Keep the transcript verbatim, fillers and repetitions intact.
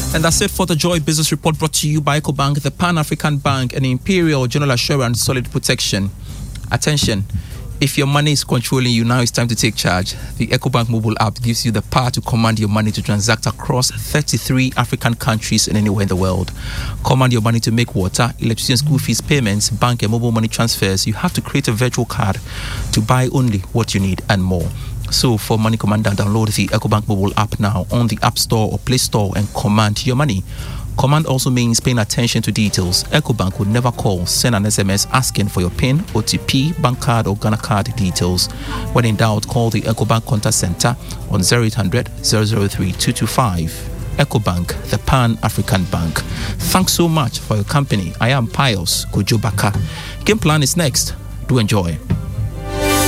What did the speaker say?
And that's it for the Joy Business Report, brought to you by EcoBank, the Pan-African Bank, and Imperial General Assurance Solid Protection. Attention, if your money is controlling you, now it's time to take charge. The EcoBank mobile app gives you the power to command your money to transact across thirty-three African countries and anywhere in the world. Command your money to make water, electricity and school fees payments, bank and mobile money transfers. You have to create a virtual card to buy only what you need and more. So for Money Commander, download the EcoBank mobile app now on the App Store or Play Store and command your money. Command also means paying attention to details. EcoBank would never call, send an S M S asking for your PIN, O T P, bank card or Ghana card details. When in doubt, call the EcoBank Contact Center on zero eight hundred, zero zero three, two two five. EcoBank, the Pan-African Bank. Thanks so much for your company. I am Pius Kojobaka. Game plan is next. Do enjoy.